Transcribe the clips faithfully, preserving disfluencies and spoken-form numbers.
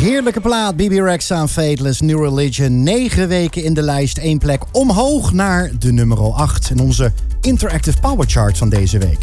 Heerlijke plaat, B B Rexha aan Fateless, New Religion. Negen weken in de lijst, één plek omhoog naar de nummer acht. In onze Interactive Power Chart van deze week.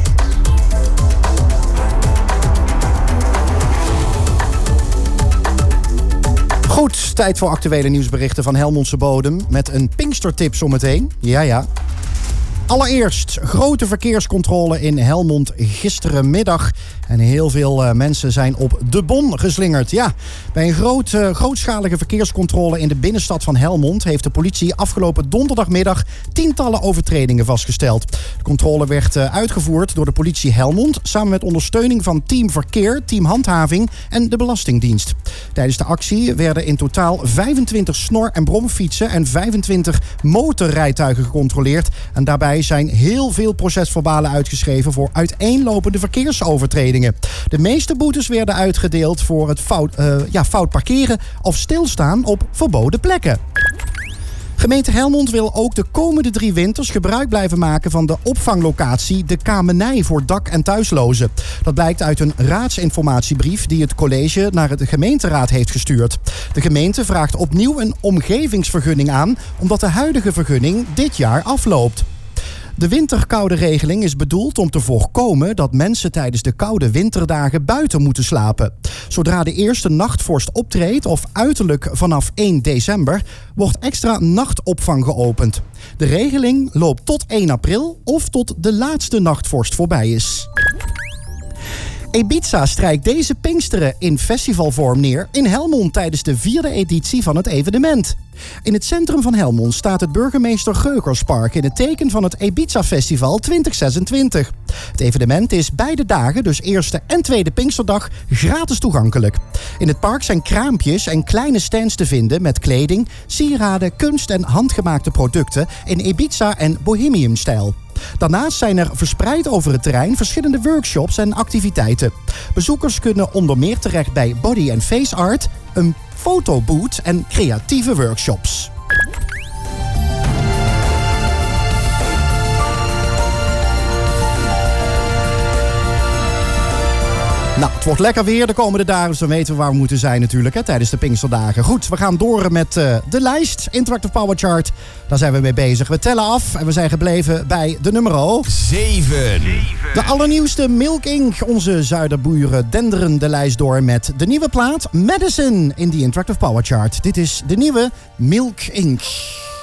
Goed, tijd voor actuele nieuwsberichten van Helmondse bodem. Met een Pinkstertip zometeen. Ja, ja. Allereerst, grote verkeerscontrole in Helmond gisterenmiddag. En heel veel uh, mensen zijn op de bon geslingerd. Ja, bij een groot, uh, grootschalige verkeerscontrole in de binnenstad van Helmond heeft de politie afgelopen donderdagmiddag tientallen overtredingen vastgesteld. De controle werd uh, uitgevoerd door de politie Helmond samen met ondersteuning van Team Verkeer, Team Handhaving en de Belastingdienst. Tijdens de actie werden in totaal vijfentwintig snor- en bromfietsen en vijfentwintig motorrijtuigen gecontroleerd. En daarbij zijn heel veel procesverbalen uitgeschreven voor uiteenlopende verkeersovertredingen. De meeste boetes werden uitgedeeld voor het fout, uh, ja, fout parkeren of stilstaan op verboden plekken. Gemeente Helmond wil ook de komende drie winters gebruik blijven maken van de opvanglocatie De Kamenij voor dak- en thuislozen. Dat blijkt uit een raadsinformatiebrief die het college naar de gemeenteraad heeft gestuurd. De gemeente vraagt opnieuw een omgevingsvergunning aan, omdat de huidige vergunning dit jaar afloopt. De winterkoude regeling is bedoeld om te voorkomen dat mensen tijdens de koude winterdagen buiten moeten slapen. Zodra de eerste nachtvorst optreedt of uiterlijk vanaf één december wordt extra nachtopvang geopend. De regeling loopt tot één april of tot de laatste nachtvorst voorbij is. Ibiza strijkt deze Pinksteren in festivalvorm neer in Helmond tijdens de vierde editie van het evenement. In het centrum van Helmond staat het Burgemeester Geugerspark in het teken van het Ibiza Festival twintig zesentwintig. Het evenement is beide dagen, dus eerste en tweede Pinksterdag, gratis toegankelijk. In het park zijn kraampjes en kleine stands te vinden met kleding, sieraden, kunst en handgemaakte producten in Ibiza en Bohemian-stijl. Daarnaast zijn er verspreid over het terrein verschillende workshops en activiteiten. Bezoekers kunnen onder meer terecht bij body and face art, een fotobooth en creatieve workshops. Nou, het wordt lekker weer de komende dagen, dus dan weten we waar we moeten zijn natuurlijk hè, tijdens de Pinksterdagen. Goed, we gaan door met uh, de lijst, Interactive Power Chart. Daar zijn we mee bezig. We tellen af en we zijn gebleven bij de nummer zeven. De allernieuwste Milk Incorporated. Onze zuiderburen denderen de lijst door met de nieuwe plaat Medicine in die Interactive Power Chart. Dit is de nieuwe Milk Incorporated.